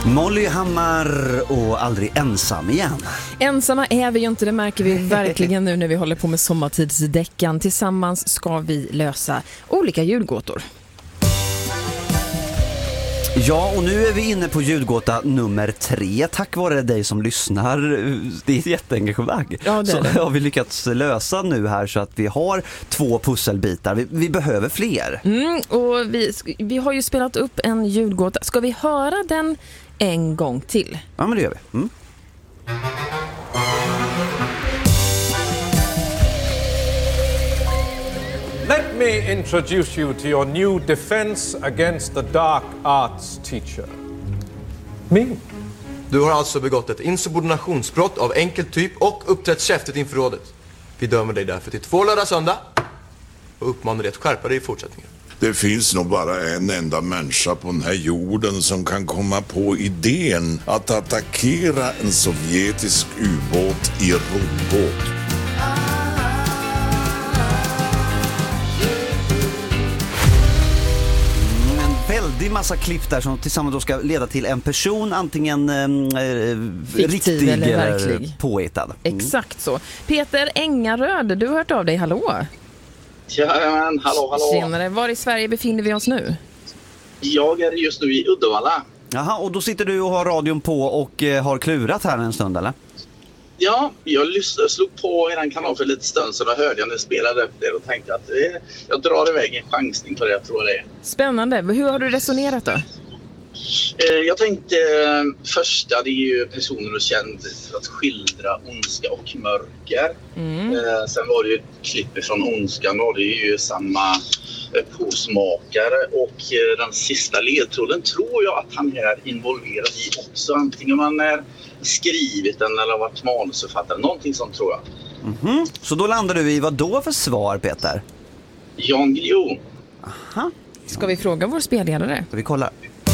Molly Hammar och Aldrig ensam igen. Ensamma är vi ju inte, det märker vi verkligen nu när vi håller på med sommartidsdäckan. Tillsammans ska vi lösa olika ljudgåtor. Ja, och nu är vi inne på ljudgåta nummer 3. Tack vare dig som lyssnar. Det är ett jätteengagemang. Ja, det är det. Så har vi lyckats lösa nu här så att vi har 2 pusselbitar. Vi behöver fler. Och vi har ju spelat upp en ljudgåta. Ska vi höra den en gång till? Ja, men det gör vi. Let me introduce you to your new defense against the dark arts teacher. Me. Du har alltså begått ett insubordinationsbrott av enkel typ och uppträtt käftigt inför rådet. Vi dömer dig därför till 2 lördag söndag och uppmanar dig att skärpa dig i fortsättningen. Det finns nog bara en enda människa på den här jorden som kan komma på idén att attackera en sovjetisk ubåt i roddbåt. Väldigt massa klipp där som tillsammans då ska leda till en person, antingen riktig eller verklig, påhittad. Exakt så. Peter Engaröd, du har hört av dig, hallå? Ja, men hallå. Tjenare, var i Sverige befinner vi oss nu? Jag är just nu i Uddevalla. Jaha, och då sitter du och har radion på och har klurat här en stund, eller? Ja, jag slog på er kanal för lite stund så då hörde jag när jag spelade upp det och tänkte att jag drar iväg en chansning på det, jag tror det är. Spännande. Hur har du resonerat då? Jag tänkte första, det är ju personer och känd för att skildra ondska och mörker. Sen var det ju ett klipp från ondskan då, det är ju samma påsmakare, och den sista ledtråden tror jag att han är involverad i också, antingen man är skrivit den eller varit manusförfattare, någonting sånt tror jag. Så då landar du i vad då för svar, Peter? Jan Guillou. Aha. Ska vi fråga vår spelledare? Vi kollar.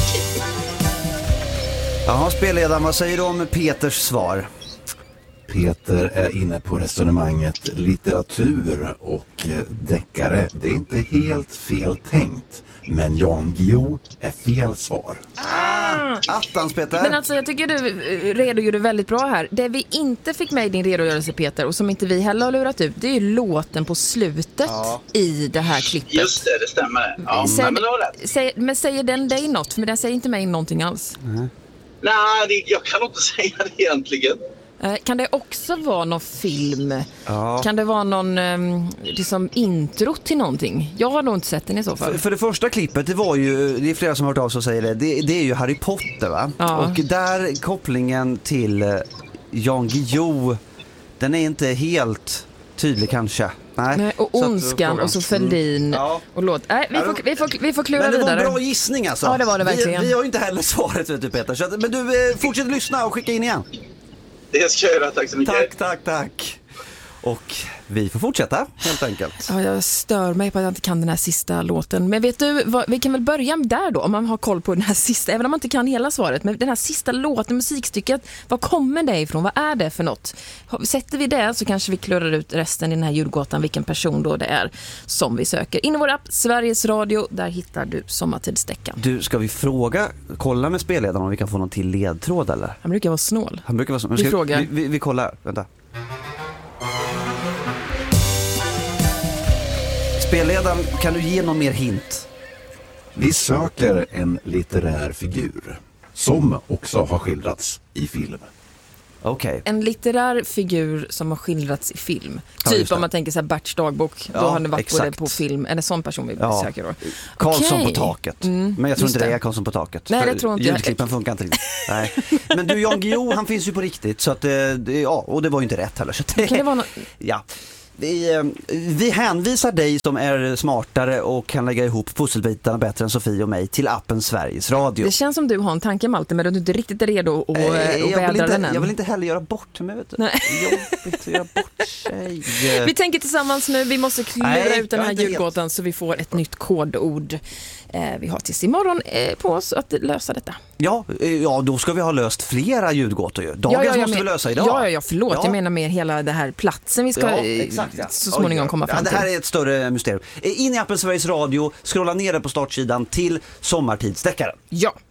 Jaha, spelledaren, vad säger du om Peters svar? Peter är inne på resonemanget litteratur och deckare. Det är inte helt fel tänkt, men Jan Guillou är fel svar. Attans, Peter. Men alltså, jag tycker du redogjorde väldigt bra här. Det vi inte fick med i din redogörelse, Peter, och som inte vi heller har lurat ut, det är ju låten på slutet i det här klippet. Just det stämmer. Ja, men det var rätt. Men säger den dig något? För den säger inte mig någonting alls. Nej, jag kan inte säga det egentligen. Kan det också vara någon film? Ja. Kan det vara någon liksom intro till någonting? Jag har nog inte sett den i så fall. För det första klippet, det är flera som har hört av sig och säger det är ju Harry Potter, va? Ja. Och där kopplingen till Jan Guillou, den är inte helt tydlig kanske. Nej, och ondskan och så Fälldin och låt. Vi får klura vidare. Men det var en bra gissning alltså. Ja, det var det verkligen. Vi har ju inte heller svaret, vet du, Peter. Så men du fortsätter lyssna och skicka in igen. Det ska jag göra, tack så mycket. Tack. Och vi får fortsätta, helt enkelt. Ja, jag stör mig på att jag inte kan den här sista låten. Men vet du, vi kan väl börja där då, om man har koll på den här sista, även om man inte kan hela svaret. Men den här sista låten, musikstycket, vad kommer det ifrån? Vad är det för något? Sätter vi det så kanske vi klurar ut resten i den här ljudgåtan, vilken person då det är som vi söker. In i vår app, Sveriges Radio, där hittar du sommartidsdäckan. Du, ska vi kolla med spelledaren om vi kan få någon till ledtråd, eller? Han brukar vara snål. Vi frågar. Vi kollar, vänta. Spelledaren, kan du ge någon mer hint? Vi söker en litterär figur som också har skildrats i film. Okej. En litterär figur som har skildrats i film. Typ om man tänker så här Berts dagbok, då har det varit både på film. Är det sån person vi söker då? Karlsson på taket. Men jag tror inte det är Karlsson på taket. Nej, det tror inte jag. Ljudklippen funkar inte riktigt. Nej. Men du, Jan Guillou, han finns ju på riktigt. Så att, och det var ju inte rätt heller. Så kan det vara ja. Vi hänvisar dig som är smartare och kan lägga ihop pusselbitarna bättre än Sofie och mig till appen Sveriges Radio. Det känns som du har en tanke, Malte, men du inte riktigt är redo att vädra den än. Jag vill inte heller göra bort mig, vet du. Nej. Jobbigt att göra bort sig. Vi tänker tillsammans nu, vi måste klura ut den här ljudgåtan så vi får ett nytt kodord. Vi har tills imorgon på oss att lösa detta. Ja, då ska vi ha löst flera ljudgåtor ju. Dagens måste vi lösa idag. Ja, förlåt. Ja. Jag menar med hela det här platsen vi ska så småningom komma fram till. Det här är ett större mysterium. In i appen Sveriges Radio, scrolla ner på startsidan till sommartidsdäckaren. Ja.